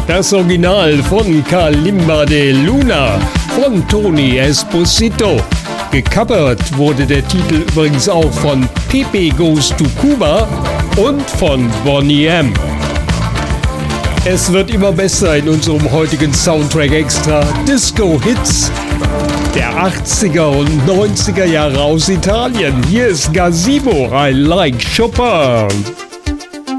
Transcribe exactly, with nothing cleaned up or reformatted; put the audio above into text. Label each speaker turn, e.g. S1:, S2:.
S1: Das Original von Kalimba de Luna von Tony Esposito. Gecovert wurde der Titel übrigens auch von Pepe Goes to Cuba und von Boney M. Es wird immer besser in unserem heutigen Soundtrack Extra Disco-Hits der achtziger und neunziger Jahre aus Italien. Hier ist Gazebo, I Like Chopin.